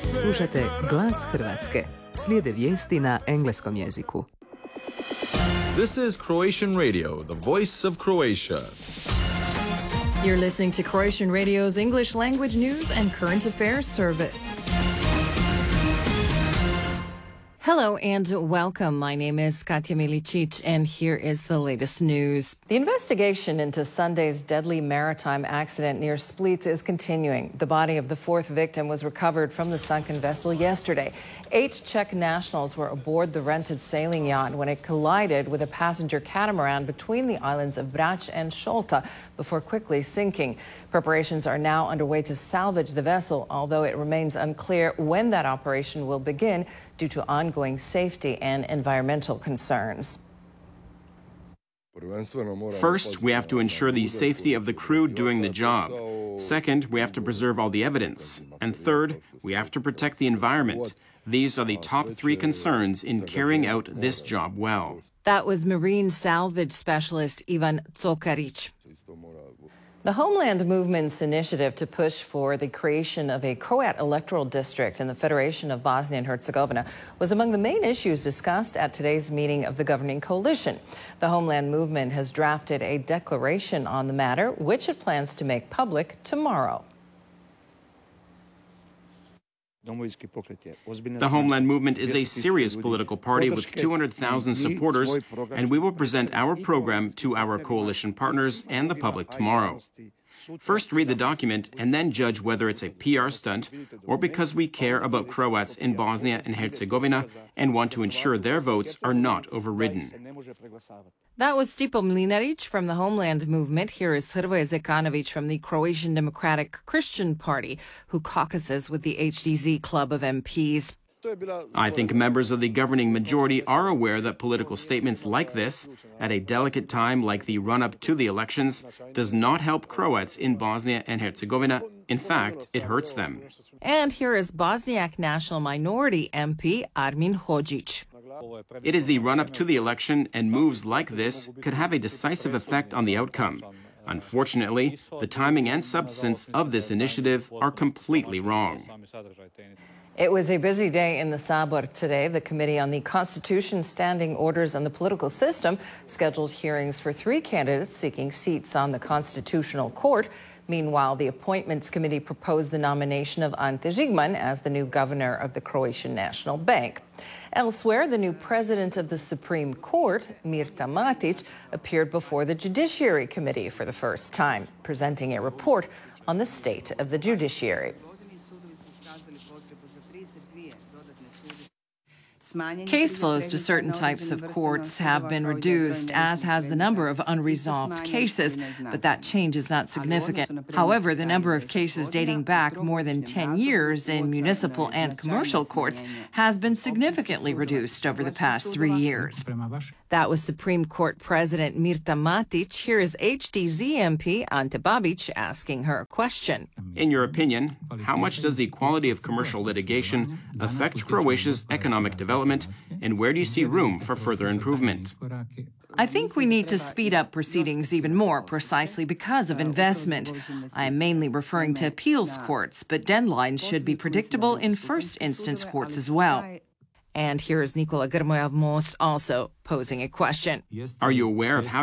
Slušate Glas Hrvatske. Slijede vijesti na engleskom jeziku. This is Croatian Radio, the voice of Croatia. You're listening to Croatian Radio's English language news and current affairs service. Hello and welcome. My name is Katja Milicic, and here is the latest news. The investigation into Sunday's deadly maritime accident near Split is continuing. The body of the fourth victim was recovered from the sunken vessel yesterday. 8 Czech nationals were aboard the rented sailing yacht when it collided with a passenger catamaran between the islands of Brač and Šolta before quickly sinking. Preparations are now underway to salvage the vessel, although it remains unclear when that operation will begin due to ongoing safety and environmental concerns. First, we have to ensure the safety of the crew doing the job. Second, we have to preserve all the evidence. And third, we have to protect the environment. These are the top 3 concerns in carrying out this job well. That was marine salvage specialist Ivan Cokaric. The Homeland Movement's initiative to push for the creation of a Croat electoral district in the Federation of Bosnia and Herzegovina was among the main issues discussed at today's meeting of the governing coalition. The Homeland Movement has drafted a declaration on the matter, which it plans to make public tomorrow. The Homeland Movement is a serious political party with 200,000 supporters, and we will present our program to our coalition partners and the public tomorrow. First, read the document and then judge whether it's a PR stunt or because we care about Croats in Bosnia and Herzegovina and want to ensure their votes are not overridden. That was Stipo Mlinarić from the Homeland Movement. Here is Hrvoje Zekanović from the Croatian Democratic Christian Party, who caucuses with the HDZ club of MPs. I think members of the governing majority are aware that political statements like this, at a delicate time like the run-up to the elections, does not help Croats in Bosnia and Herzegovina. In fact, it hurts them. And here is Bosniak National Minority MP Armin Hodžić. It is the run-up to the election, and moves like this could have a decisive effect on the outcome. Unfortunately, the timing and substance of this initiative are completely wrong. It was a busy day in the Sabor today. The Committee on the Constitution, Standing Orders, and the Political System scheduled hearings for 3 candidates seeking seats on the Constitutional Court. Meanwhile, the Appointments Committee proposed the nomination of Ante Žigman as the new governor of the Croatian National Bank. Elsewhere, the new president of the Supreme Court, Mirta Matić, appeared before the Judiciary Committee for the first time, presenting a report on the state of the judiciary. Case flows to certain types of courts have been reduced, as has the number of unresolved cases, but that change is not significant. However, the number of cases dating back more than 10 years in municipal and commercial courts has been significantly reduced over the past 3 years. That was Supreme Court President Mirta Matić. Here is HDZ MP Ante Babić asking her a question. In your opinion, how much does the quality of commercial litigation affect Croatia's economic development, and where do you see room for further improvement? I think we need to speed up proceedings even more, precisely because of investment. I am mainly referring to appeals courts, but deadlines should be predictable in first instance courts as well. And here is Nikola Grmoja of Most also posing a question. Are you aware of how